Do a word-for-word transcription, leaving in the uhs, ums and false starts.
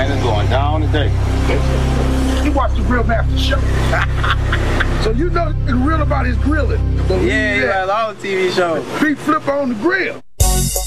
man, it's going down today. You watch the Grill Master show. So you know the real about his grilling. Yeah, he has all the T V shows. Big Flipper on the grill.